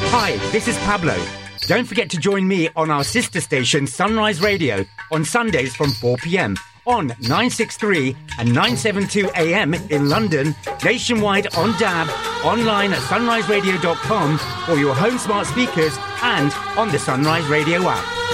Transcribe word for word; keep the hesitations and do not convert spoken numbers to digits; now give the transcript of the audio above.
Hi, this is Pablo. Don't forget to join me on our sister station Sunrise Radio on Sundays from four p.m. on nine sixty-three and nine seventy-two A M in London, nationwide on D A B, online at sunrise radio dot com for your home smart speakers and on the Sunrise Radio app.